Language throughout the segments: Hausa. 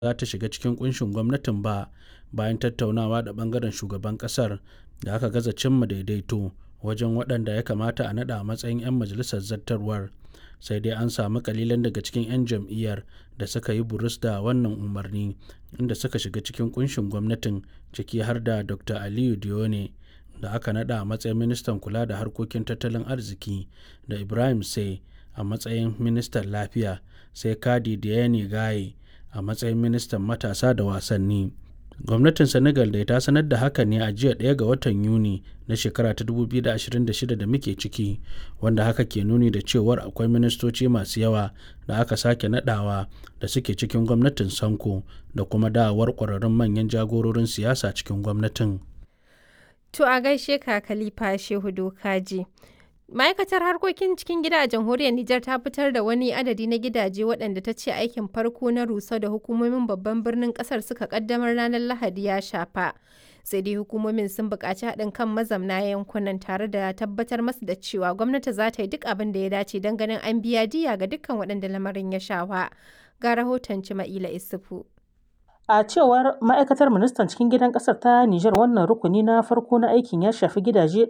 za ta shiga cikin ƙunshin gwamnatin ba bayan tattaunawa da ɓangaren shugaban ƙasar da aka gaza cimma daidaito wajen waɗanda ya kamata a naɗa a matsayin 'yan majalisar zartarwar. Sai dai an samu ƙalilan daga cikin 'yan jam'iyyar da suka yi burus da wannan umarni, inda suka shiga cikin ƙunshin gwamnatin, ciki har da Dr. Aliyu Dione da aka naɗa a matsayin ministan kula da harkokin tattalin arziki, da Ibrahim Sai a matsayin ministan lafiya, sai Kadi Diane Gaye a matsayin ministan matasa da wasanni. Gwamnatin Senegal dai ta sanar da haka ne a jiya 1 ga watan Yuni na shekara ta 2026 da muke ciki, wanda haka ke nuni da cewar akwai ministoci masu yawa da aka sake nadawa da suke cikin gwamnatin Sanko, da kuma dawowar ƙwararrun manyan jagororin siyasa cikin gwamnatin. To a gaishe ka Khalifa Shehu Dokaji. Ma'aikatar harkokin cikin gida a jamhuriyar Nijar ta fitar da wani adadi na gidaje waɗanda ta ce aikin farko na rusau da hukumomin babban birnin ƙasar suka ƙaddamar ranar Lahadi ya shafa. Sai dai hukumomin sun buƙaci haɗin kan mazamna yankunan tare da tabbatar masu da cewa gwamnati za ta yi duk abin da ya dace don ganin an biya diya ga dukkan waɗanda lamarin ya shafa. Ga rahoton Cima'ila Isufu. A cewar ma'aikatar ministan cikin gidan ƙasar ta Nijar, wannan rukuni na farko na aikin ya shafi gidaje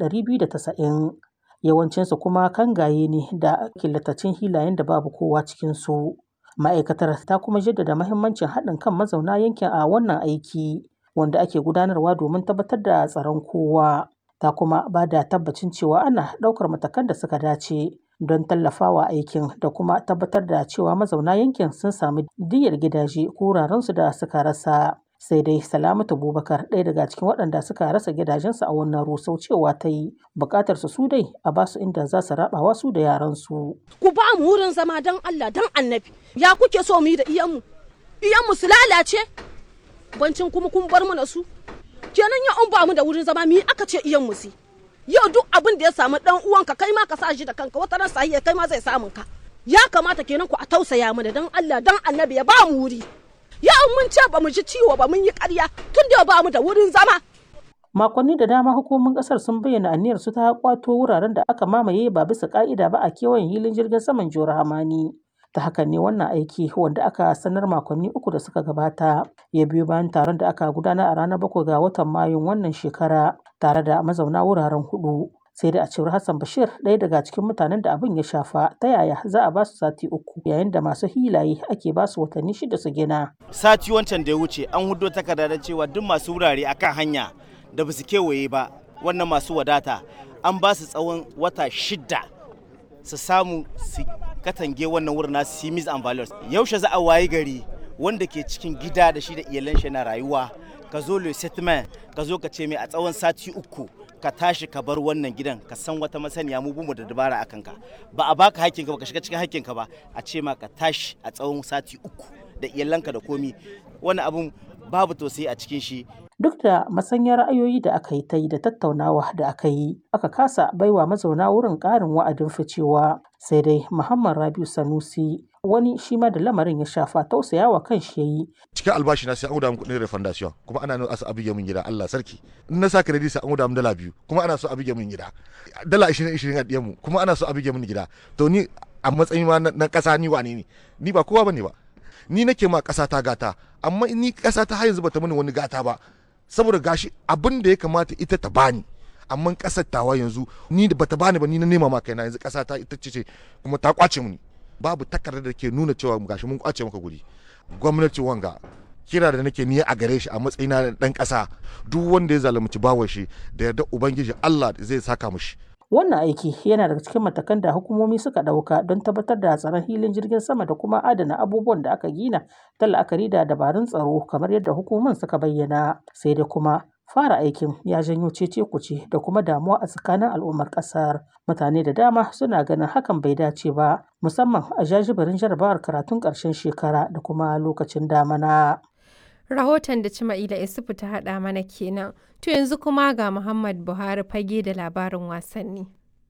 290. Yawancinsu kuma kangaye ne da killatacin hilayen da babu kowa cikinsu. Ma'aikatar ta kuma jaddada mahimmancin haɗin kan mazauna yankin a wannan aiki wanda ake gudanarwa domin tabbatar da tsaron kowa. Ta kuma ba da tabbacin cewa ana ɗaukar matakan da suka dace don tallafawa aikin da kuma tabbatar da cewa mazauna yankin sun sami diyyar gidaje ko wurarensu da suka rasa. Sai dai Salamatu Bubakar, ɗaya daga cikin waɗanda suka rasa gidajensu a wannan rusau, cewa ta yi buƙatar su dai a basu inda za su rabawa su da yaransu. Ku ba mu wurin zama don Allah don Annabi. Ya kuke so mu yi da iyanmu? Iyanmu su lalace? Bancin kuma kun bar mu na su? Kenan ya an ba mu da wurin zama mi aka ce iyanmu su? Yau duk abin da ya samu dan uwanka kai ma ka sa shi da kanka, wata ran sahiya kai ma zai samun ka. Ya kamata kenan ku a tausaya mana don Allah don Annabi ya ba mu wuri. Yau mun ce ba mu ji ciwo ba, mun yi ƙarya tun da ba mu da wurin zama. Makonni da dama hukumomin ƙasar sun bayyana aniyar su ta kwato wuraren da aka mamaye ba bisa ƙa'ida ba a kewayen hilin jirgin saman Jihar Hamani. Ta hakan ne wannan aiki, wanda aka sanar makonni 3 da suka gabata, ya biyo bayan taron da aka gudanar a ranar 7 ga watan Mayun wannan shekara tare da mazauna wuraren 4. Sai da a cewar Hassan Bashir, ɗaya daga cikin mutanen da abin ya shafa, ta yaya za a ba su sati 3 yayin da masu hilaye ake ba su watanni 6 su gina. Sati wancan da ya wuce an hudo takarda da cewa duk masu wurare akan hanya da ba su kewaye ba, wannan masu wadata an ba su tsawon wata 6 su samu su katange wannan wurin nasu simis and values. Yaushe za a wayi gari wanda ke cikin gida da shi da iyalan shi na rayuwa, ka zo le settlement ka zo ka ce mai a tsawon sati 3 ka tashi ka bar wannan gidan, ka san wata masaniya mu bumu da dabara akan ka, ba a baka hakkinka ba, ka shiga cikin hakkinka ba, a ce ma ka tashi a tsawon sati 3 da iyalanka da komi. Wani abun babu tausayi a cikin shi. Duk da masanyar ra'ayoyi da aka yi ta yi da tattaunawa da aka yi, aka kasa baiwa mazauna wurin ƙarin wa'adin ficewa. Sai dai Muhammad Rabiu Sanusi, wani shi ma da lamarin ya shafa, tausayawa kan shi yayi. Cikin albashi na sai an guda min kuɗin refundation, kuma ana nuna asa abige min gida, Allah sarki. In na sa credit sai an guda min $2, kuma ana so abige min gida. Dala 20 a diyan mu, kuma ana so abige min gida. To ni a matsayin ma na ƙasa ni wane ne? Ni ba kowa bane ba. Ni nake ma ƙasa ta gata, amma ni ƙasa ta har yanzu bata mini wani gata ba. Saboda gashi abin da ya kamata ita ta bani, amma ƙasar tawa yanzu ni da bata bani ba, ni na nema ma kaina, yanzu ƙasa ta ita ce kuma ta kwace mini. Babu takardar da ke nuna cewa gashi mun kwace maka guri. Gwamnati wanga kira da nake niyya a gare shi a matsayina na dan ƙasa, duk wanda ya zalunci bawon shi da yarda ubangiji Allah zai saka mishi. Wannan aiki yana daga cikin matakan da hukumomi suka ɗauka don tabbatar da tsaron hilin jirgin sama da kuma adana abubuwan da aka gina ta la'akari da dabarun tsaro, kamar yadda hukumomin suka bayyana. Sai dai kuma fara aikin ya janyo cece-kuce da kuma damuwa a tsakanin al'ummar ƙasar. Mutane da dama suna ganin hakan bai dace ba, musamman a jajibirin jarabawar karatun ƙarshen shekara da kuma lokacin damana. Rahoton da Cima'ila Isufu ta haɗa mana kenan. To yanzu kuma ga Muhammad Buhari fage da labarin wasanni.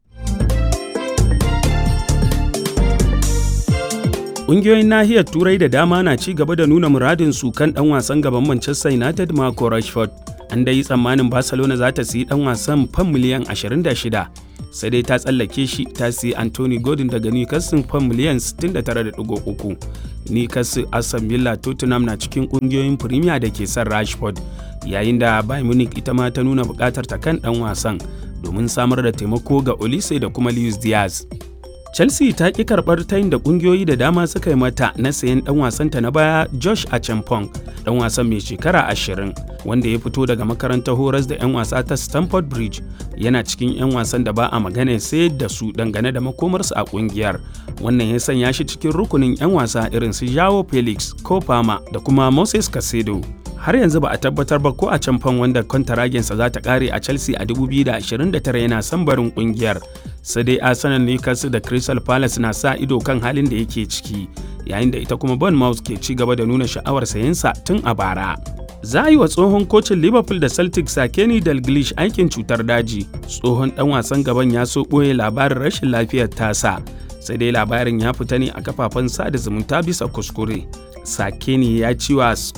Ƙungiyoyin nahiyar Turai da dama na ci gaba da nuna muradin su kan ɗan wasan gaban Manchester United Marco Rashford. An dai yi tsammanin Barcelona za ta siyi ɗan wasan fam miliyan 26, sai dai ta tsallake shi ta siyi Anthony Gordon daga Newcastle fam miliyan 69.3. Newcastle, Aston Villa, Tottenham na cikin kungiyoyin Premier da ke son Rashford, yayin da Bayern Munich ita ma ta nuna bukatar ta kan dan wasan domin samar da taimako ga Olise da kuma Luis Diaz. Chelsea ta ƙi karɓar tayin da ƙungiyoyi da dama suka yi mata na sayen ɗan wasanta na baya Josh Achampong, ɗan wasan mai shekara 20 wanda ya fito daga makarantar horas da 'yan wasa ta Stamford Bridge, yana cikin 'yan wasan da ba a magana sai da su dangane da makomarsu a ƙungiyar. Wannan ya sanya shi cikin rukunin 'yan wasa irin su Joao Felix, Cole Palmer da kuma Moses Caicedo. Har yanzu ba a tabbatar ba ko Achampong, wanda kwantaragensa za ta kare a Chelsea a 2029, yana son barin ƙungiyar. Sai dai Arsenal, Newcastle da Crystal Palace na sa ido kan halin da yake ciki, yayin da ita kuma Bournemouth ke ci gaba da nuna sha'awar sayensa tun a bara. Za a yi wa tsohon kocin Liverpool da Celtic Kenny Dalglish aikin cutar daji. Tsohon ɗan wasan gaban ya so ɓoye labarin rashin lafiyar tasa, sai dai labarin ya fita ne a kafafen sada zumunta bisa kuskure. Kenny ya ci wa